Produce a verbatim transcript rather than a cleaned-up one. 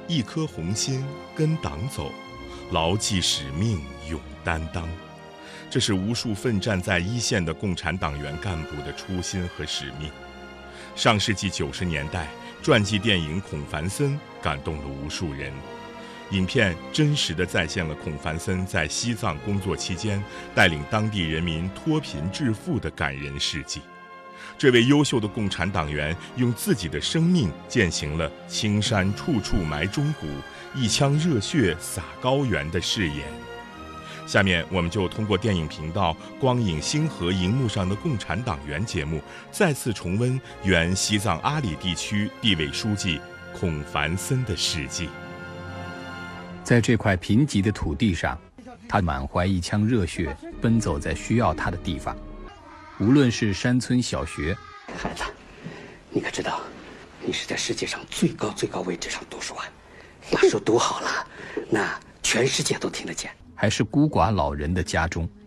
一颗红心跟党走，牢记使命永担当。这是无数奋战在一线的共产党员干部的初心和使命。上世纪九十年代，传记电影《孔繁森》感动了无数人。影片真实地再现了孔繁森在西藏工作期间带领当地人民脱贫致富的感人事迹。这位优秀的共产党员用自己的生命践行了“青山处处埋忠骨，一腔热血洒高原”的誓言。下面我们就通过电影频道光影星河荧幕上的共产党员节目，再次重温原西藏阿里地区地委书记孔繁森的事迹。 在这块贫瘠的土地上，他满怀一腔热血，奔走在需要他的地方。无论是山村小学， 孩子，你可知道，你是在世界上最高最高位置上读书啊！把书读好了，那全世界都听得见。 还是孤寡老人的家中，